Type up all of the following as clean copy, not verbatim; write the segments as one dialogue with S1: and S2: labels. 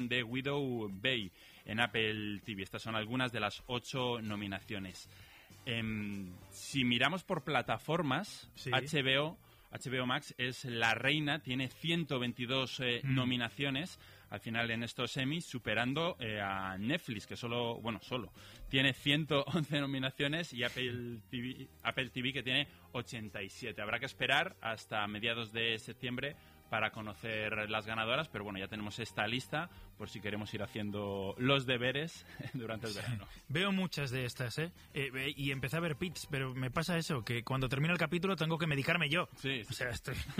S1: de Widow Bay en Apple TV. Estas son algunas de las 8 nominaciones. Si miramos por plataformas, sí. HBO Max es la reina, tiene 122 nominaciones al final en estos Emmys, superando a Netflix, que solo tiene 111 nominaciones, y Apple TV que tiene 87. Habrá que esperar hasta mediados de septiembre para conocer las ganadoras, pero bueno, ya tenemos esta lista por si queremos ir haciendo los deberes durante el verano.
S2: Veo muchas de estas, y empecé a ver pits, pero me pasa eso, que cuando termina el capítulo tengo que medicarme yo.
S1: Sí.
S2: O sea,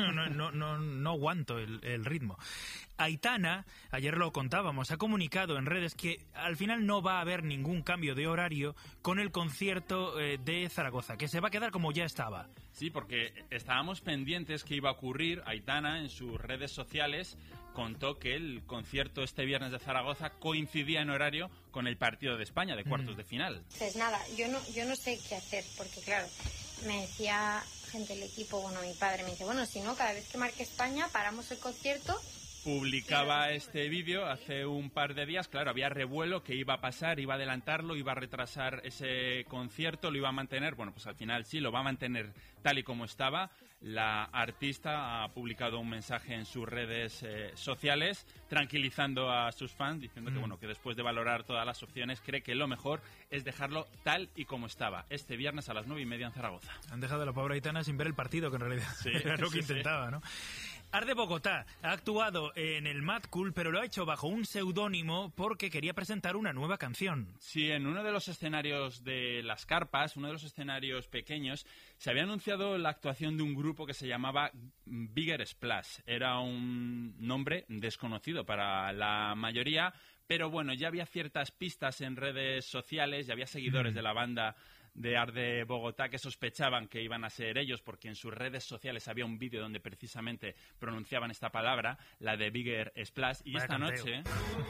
S2: no aguanto el ritmo. Aitana, ayer lo contábamos, ha comunicado en redes que al final no va a haber ningún cambio de horario con el concierto de Zaragoza, que se va a quedar como ya estaba.
S1: Sí, porque estábamos pendientes que iba a ocurrir. Aitana en sus redes sociales contó que el concierto este viernes de Zaragoza coincidía en horario con el partido de España de cuartos de final.
S3: Pues nada, yo no sé qué hacer, porque claro, me decía gente del equipo, mi padre me dice, si no, cada vez que marque España paramos el concierto.
S1: Publicaba este vídeo hace un par de días. Claro, había revuelo, que iba a pasar, iba a adelantarlo, iba a retrasar ese concierto, lo iba a mantener. Bueno, pues al final sí, lo va a mantener tal y como estaba. La artista ha publicado un mensaje en sus redes sociales tranquilizando a sus fans, diciendo que después de valorar todas las opciones cree que lo mejor es dejarlo tal y como estaba, este viernes a las 9:30 en Zaragoza.
S2: Han dejado a la pobre Aitana sin ver el partido, que en realidad era lo que intentaba, ¿no? Arde Bogotá ha actuado en el Mad Cool, pero lo ha hecho bajo un seudónimo porque quería presentar una nueva canción.
S1: Sí, en uno de los escenarios de las carpas, uno de los escenarios pequeños, se había anunciado la actuación de un grupo que se llamaba Bigger Splash. Era un nombre desconocido para la mayoría, pero bueno, ya había ciertas pistas en redes sociales, ya había seguidores de la banda de Arde Bogotá que sospechaban que iban a ser ellos, porque en sus redes sociales había un vídeo donde precisamente pronunciaban esta palabra, la de Bigger Splash, y esta noche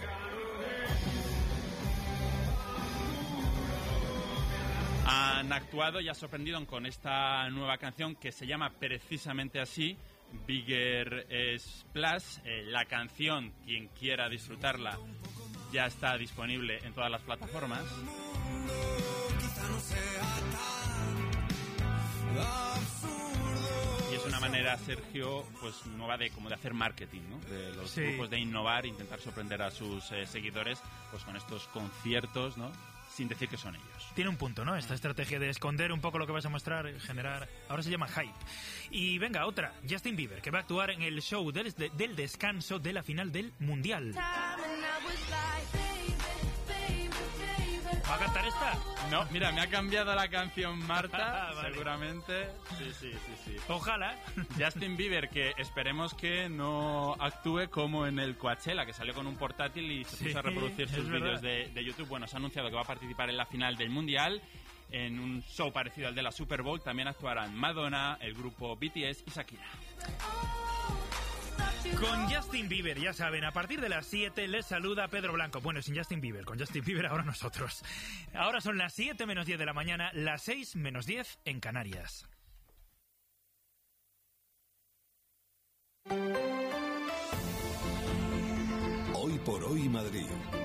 S1: han actuado y ha sorprendido con esta nueva canción que se llama precisamente así, Bigger Splash. La canción, quien quiera disfrutarla, ya está disponible en todas las plataformas. Y es una manera, Sergio, pues nueva de hacer marketing, ¿no? De los grupos, de innovar, intentar sorprender a sus seguidores, pues con estos conciertos, ¿no? Sin decir que son ellos.
S2: Tiene un punto, ¿no? Esta estrategia de esconder un poco lo que vas a mostrar, generar... Ahora se llama hype. Y venga, otra. Justin Bieber, que va a actuar en el show del descanso de la final del Mundial. ¿Va a cantar esta?
S1: No, mira, me ha cambiado la canción Marta, vale. Seguramente. Sí.
S2: Ojalá.
S1: Justin Bieber, que esperemos que no actúe como en el Coachella, que salió con un portátil y se puso a reproducir sus vídeos de YouTube. Bueno, se ha anunciado que va a participar en la final del Mundial, en un show parecido al de la Super Bowl. También actuarán Madonna, el grupo BTS y Shakira.
S2: Con Justin Bieber, ya saben, a partir de las 7 les saluda Pedro Blanco. Bueno, sin Justin Bieber, con Justin Bieber ahora nosotros. Ahora son las 7 menos 10 de la mañana, las 6 menos 10 en Canarias.
S4: Hoy por hoy Madrid.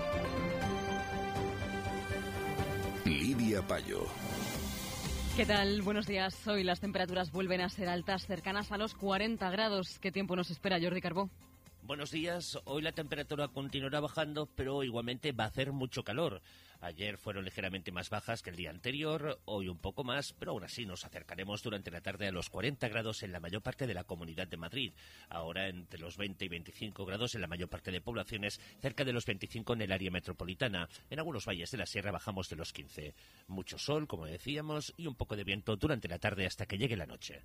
S4: Lidia Payo.
S5: ¿Qué tal? Buenos días. Hoy las temperaturas vuelven a ser altas, cercanas a los 40 grados. ¿Qué tiempo nos espera, Jordi Carbó?
S6: Buenos días. Hoy la temperatura continuará bajando, pero igualmente va a hacer mucho calor. Ayer fueron ligeramente más bajas que el día anterior, hoy un poco más, pero aún así nos acercaremos durante la tarde a los 40 grados en la mayor parte de la Comunidad de Madrid. Ahora entre los 20 y 25 grados en la mayor parte de poblaciones, cerca de los 25 en el área metropolitana. En algunos valles de la sierra bajamos de los 15. Mucho sol, como decíamos, y un poco de viento durante la tarde hasta que llegue la noche.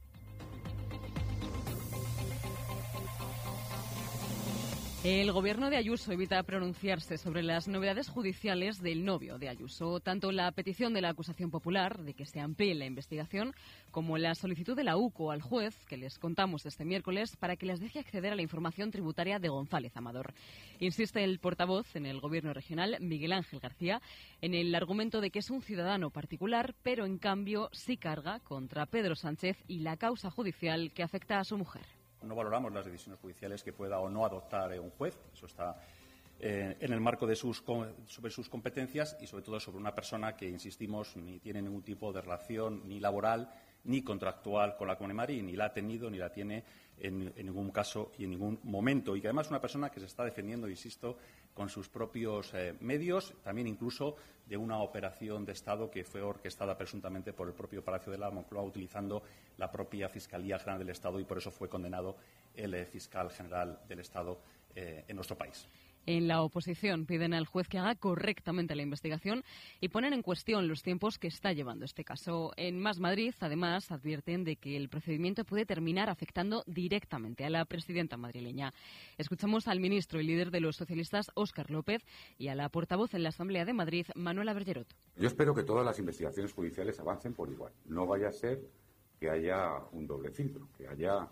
S5: El gobierno de Ayuso evita pronunciarse sobre las novedades judiciales del novio de Ayuso. Tanto la petición de la acusación popular de que se amplíe la investigación como la solicitud de la UCO al juez, que les contamos este miércoles, para que les deje acceder a la información tributaria de González Amador. Insiste el portavoz en el gobierno regional, Miguel Ángel García, en el argumento de que es un ciudadano particular, pero en cambio sí carga contra Pedro Sánchez y la causa judicial que afecta a su mujer.
S7: No valoramos las decisiones judiciales que pueda o no adoptar un juez, eso está en el marco de sobre sus competencias y sobre todo sobre una persona que, insistimos, ni tiene ningún tipo de relación ni laboral ni contractual con la Comunidad de Madrid, ni la ha tenido ni la tiene en ningún caso y en ningún momento, y que además es una persona que se está defendiendo, insisto, con sus propios medios, también incluso de una operación de Estado que fue orquestada presuntamente por el propio Palacio de la Moncloa, utilizando la propia Fiscalía General del Estado, y por eso fue condenado el fiscal general del Estado en nuestro país.
S5: En la oposición piden al juez que haga correctamente la investigación y ponen en cuestión los tiempos que está llevando este caso. En Más Madrid, además, advierten de que el procedimiento puede terminar afectando directamente a la presidenta madrileña. Escuchamos al ministro y líder de los socialistas, Óscar López, y a la portavoz en la Asamblea de Madrid, Manuela Bergerot.
S8: Yo espero que todas las investigaciones judiciales avancen por igual. No vaya a ser que haya un doble filtro, que haya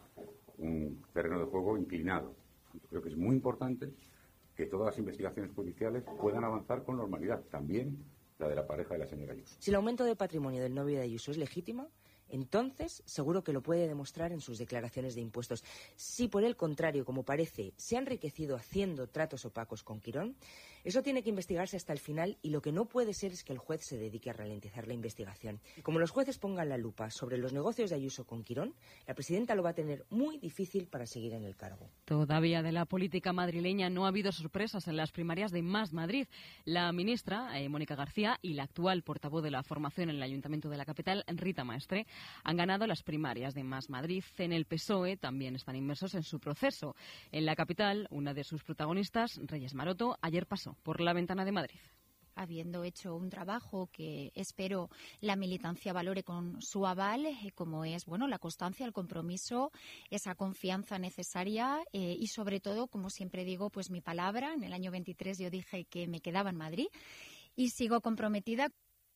S8: un terreno de juego inclinado. Yo creo que es muy importante que todas las investigaciones judiciales puedan avanzar con normalidad, también la de la pareja de la señora Ayuso.
S9: Si el aumento de patrimonio del novio de Ayuso es legítimo, entonces seguro que lo puede demostrar en sus declaraciones de impuestos. Si por el contrario, como parece, se ha enriquecido haciendo tratos opacos con Quirón, eso tiene que investigarse hasta el final, y lo que no puede ser es que el juez se dedique a ralentizar la investigación. Como los jueces pongan la lupa sobre los negocios de Ayuso con Quirón, la presidenta lo va a tener muy difícil para seguir en el cargo.
S5: Todavía de la política madrileña no ha habido sorpresas en las primarias de Más Madrid. La ministra, Mónica García, y la actual portavoz de la formación en el Ayuntamiento de la capital, Rita Maestre, han ganado las primarias de Más Madrid. En el PSOE también están inmersos en su proceso. En la capital, una de sus protagonistas, Reyes Maroto, ayer pasó por la ventana de Madrid.
S10: Habiendo hecho un trabajo que espero la militancia valore con su aval, como es la constancia, el compromiso, esa confianza necesaria y sobre todo, como siempre digo, pues mi palabra. En el año 23 yo dije que me quedaba en Madrid y sigo comprometida.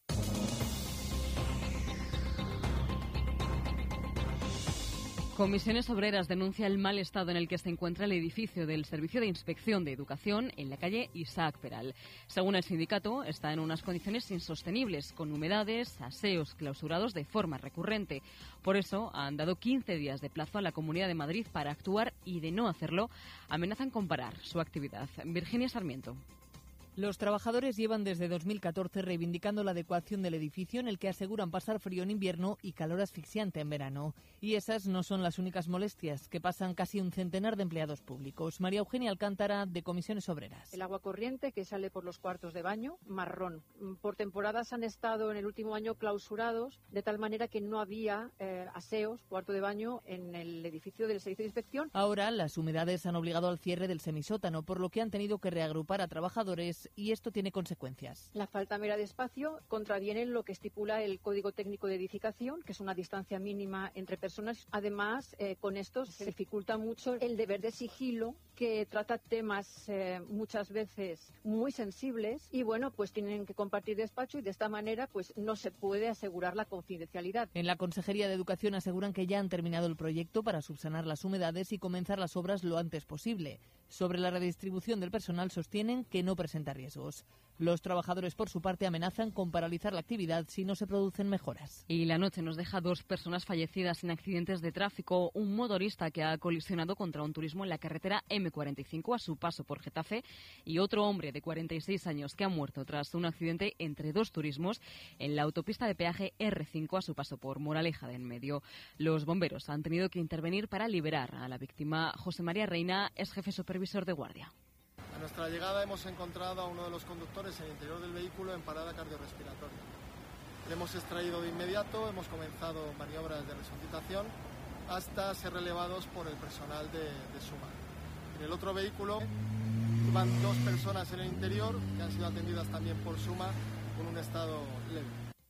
S5: Comisiones Obreras denuncia el mal estado en el que se encuentra el edificio del Servicio de Inspección de Educación en la calle Isaac Peral. Según el sindicato, está en unas condiciones insostenibles, con humedades, aseos clausurados de forma recurrente. Por eso han dado 15 días de plazo a la Comunidad de Madrid para actuar, y de no hacerlo, amenazan con parar su actividad. Virginia Sarmiento.
S11: Los trabajadores llevan desde 2014 reivindicando la adecuación del edificio, en el que aseguran pasar frío en invierno y calor asfixiante en verano. Y esas no son las únicas molestias que pasan casi un centenar de empleados públicos. María Eugenia Alcántara, de Comisiones Obreras.
S12: El agua corriente que sale por los cuartos de baño, marrón. Por temporadas han estado en el último año clausurados, de tal manera que no había aseos, cuarto de baño, en el edificio del Servicio de Inspección.
S11: Ahora las humedades han obligado al cierre del semisótano, por lo que han tenido que reagrupar a trabajadores, y esto tiene consecuencias.
S12: La falta mera de espacio contraviene lo que estipula el Código Técnico de Edificación, que es una distancia mínima entre personas. Además, con esto se dificulta mucho el deber de sigilo, que trata temas muchas veces muy sensibles, y pues tienen que compartir despacho, y de esta manera pues no se puede asegurar la confidencialidad.
S11: En la Consejería de Educación aseguran que ya han terminado el proyecto para subsanar las humedades y comenzar las obras lo antes posible. Sobre la redistribución del personal sostienen que no presenta riesgos. Los trabajadores, por su parte, amenazan con paralizar la actividad si no se producen mejoras.
S5: Y la noche nos deja 2 personas fallecidas en accidentes de tráfico. Un motorista que ha colisionado contra un turismo en la carretera M45 a su paso por Getafe, y otro hombre de 46 años que ha muerto tras un accidente entre 2 turismos en la autopista de peaje R5 a su paso por Moraleja de Enmedio. Los bomberos han tenido que intervenir para liberar a la víctima. José María Reina es jefe supervisor de guardia.
S13: A nuestra llegada hemos encontrado a uno de los conductores en el interior del vehículo en parada cardiorrespiratoria. Le hemos extraído de inmediato, hemos comenzado maniobras de resucitación hasta ser relevados por el personal de SUMA. En el otro vehículo iban 2 personas en el interior que han sido atendidas también por SUMA con un estado leve.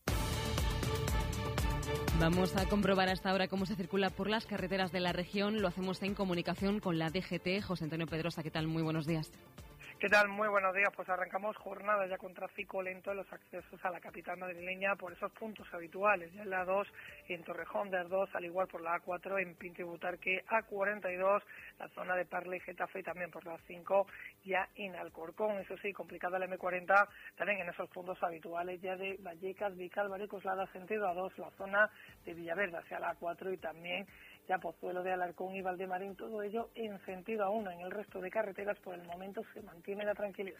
S5: Vamos a comprobar hasta ahora cómo se circula por las carreteras de la región. Lo hacemos en comunicación con la DGT. José Antonio Pedrosa, ¿qué tal? Muy buenos días.
S14: ¿Qué tal? Muy buenos días. Pues arrancamos jornada ya con tráfico lento en los accesos a la capital madrileña por esos puntos habituales. Ya en la 2 en Torrejón de Ardoz, al igual por la A4 en Pinto y Butarque, A42, la zona de Parla y Getafe, y también por la 5 ya en Alcorcón. Eso sí, complicada la M40 también en esos puntos habituales ya de Vallecas, Vicálvaro y Coslada, sentido A2, la zona de Villaverde hacia la A4 y también ya Pozuelo de Alarcón y Valdemarín, todo ello en sentido A1. En el resto de carreteras por el momento se mantiene la tranquilidad.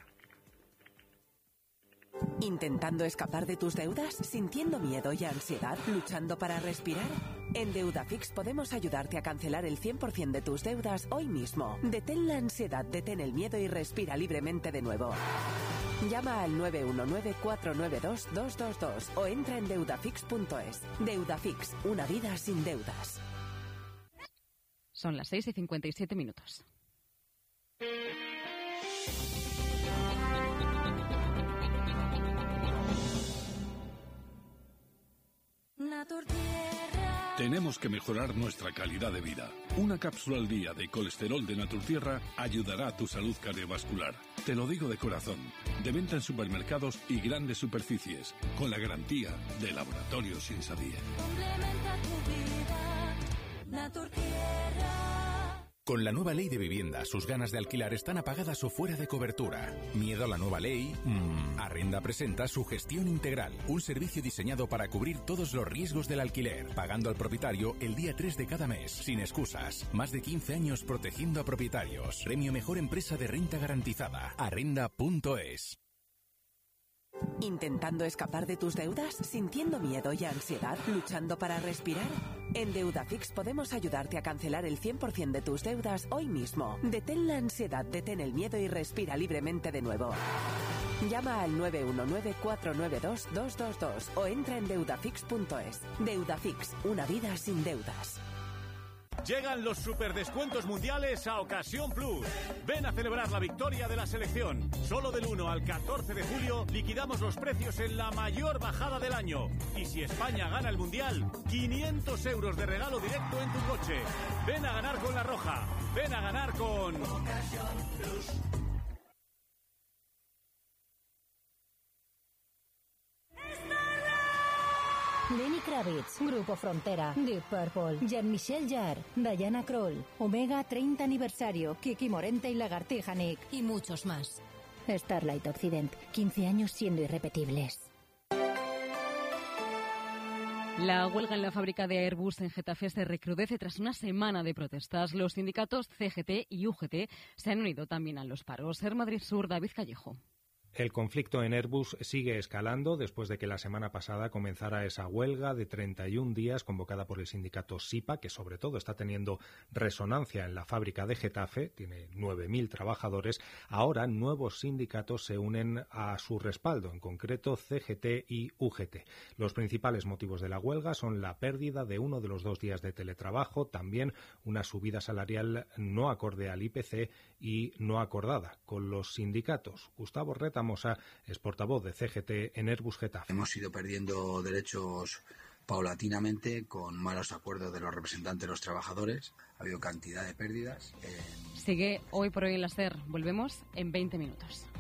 S15: ¿Intentando escapar de tus deudas? ¿Sintiendo miedo y ansiedad? ¿Luchando para respirar? En Deudafix podemos ayudarte a cancelar el 100% de tus deudas hoy mismo. Detén la ansiedad, detén el miedo y respira libremente de nuevo. Llama al 919-492-222 o entra en deudafix.es. Deudafix, una vida sin deudas.
S5: Son las 6:57.
S4: Tenemos que mejorar nuestra calidad de vida. Una cápsula al día de colesterol de Naturtierra ayudará a tu salud cardiovascular. Te lo digo de corazón. De venta en supermercados y grandes superficies, con la garantía de Laboratorios Insadía.
S16: Complementa tu vida, Naturtierra.
S17: Con la nueva ley de vivienda, sus ganas de alquilar están apagadas o fuera de cobertura. ¿Miedo a la nueva ley? Arrenda presenta su gestión integral, un servicio diseñado para cubrir todos los riesgos del alquiler, pagando al propietario el día 3 de cada mes, sin excusas. Más de 15 años protegiendo a propietarios. Premio Mejor Empresa de Renta Garantizada. Arrenda.es.
S15: ¿Intentando escapar de tus deudas? ¿Sintiendo miedo y ansiedad? ¿Luchando para respirar? En Deudafix podemos ayudarte a cancelar el 100% de tus deudas hoy mismo. Detén la ansiedad, detén el miedo y respira libremente de nuevo. Llama al 919-492-222 o entra en deudafix.es. Deudafix, una vida sin deudas.
S18: Llegan los superdescuentos mundiales a Ocasión Plus. Ven a celebrar la victoria de la selección. Solo del 1 al 14 de julio liquidamos los precios en la mayor bajada del año. Y si España gana el mundial, 500 euros de regalo directo en tu coche. Ven a ganar con La Roja. Ven a ganar con Ocasión Plus.
S19: Lenny Kravitz, Grupo Frontera, Deep Purple, Jean-Michel Jarre, Diana Krall, Omega 30 aniversario, Kiki Morente y Lagartija Nick.
S20: Y muchos más.
S19: Starlight Occident, 15 años siendo irrepetibles.
S5: La huelga en la fábrica de Airbus en Getafe se recrudece tras una semana de protestas. Los sindicatos CGT y UGT se han unido también a los paros. Ser Madrid Sur, David Callejo.
S21: El conflicto en Airbus sigue escalando después de que la semana pasada comenzara esa huelga de 31 días convocada por el sindicato SIPA, que sobre todo está teniendo resonancia en la fábrica de Getafe, tiene 9.000 trabajadores. Ahora nuevos sindicatos se unen a su respaldo, en concreto CGT y UGT. Los principales motivos de la huelga son la pérdida de uno de los 2 días de teletrabajo, también una subida salarial no acorde al IPC y no acordada con los sindicatos. Gustavo Retamosa es portavoz de CGT en Airbus Getafe.
S22: Hemos ido perdiendo derechos paulatinamente con malos acuerdos de los representantes de los trabajadores. Ha habido cantidad de pérdidas.
S5: Sigue Hoy por Hoy en la SER. Volvemos en 20 minutos.